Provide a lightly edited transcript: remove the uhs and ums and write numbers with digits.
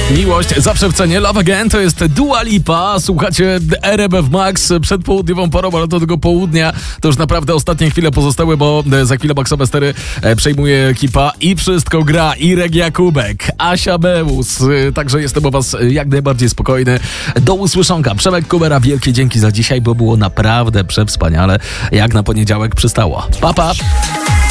Miłość zawsze w cenie. Love Again to jest Dua Lipa. Słuchacie RMF Max przed południową porą, ale do tego południa to już naprawdę ostatnie chwile pozostały, bo za chwilę Maxowe Stery przejmuje ekipa i wszystko gra. Irek Jakubek, Asia Beus. Także jestem o was jak najbardziej spokojny. Do usłyszonka. Przemek Kubera, wielkie dzięki za dzisiaj, bo było naprawdę przewspaniale. Jak na poniedziałek przystało. Pa, pa!